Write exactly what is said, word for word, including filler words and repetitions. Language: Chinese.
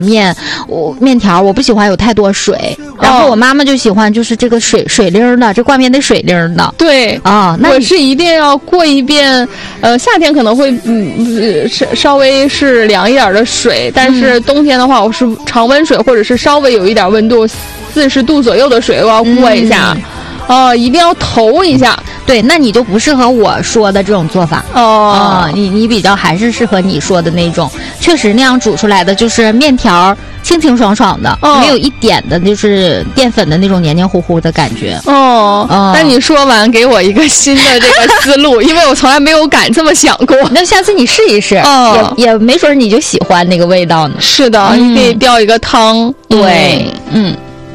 面，我面条我不喜欢有太多水，然后我妈妈就喜欢就是这个水水灵的，这挂面得水灵的。 对啊，那我是一定要过一遍，呃，夏天可能会嗯稍稍微是凉一点的水，但是冬天的话，我是常温水或者是稍微有一点温度四十度左右的水，我要过一下。嗯哦、呃，一定要投一下。 对，那你就不适合我说的这种做法哦。 啊、呃，你你比较还是适合你说的那种，确实那样煮出来的就是面条清清爽爽的，哦、没有一点的就是淀粉的那种黏黏糊糊的感觉。 哦， 哦那你说完给我一个新的这个思路，因为我从来没有敢这么想过。 那下次你试一试， 哦、 也也没准你就喜欢那个味道呢。 是的，嗯、你可以调一个汤。 对，嗯。嗯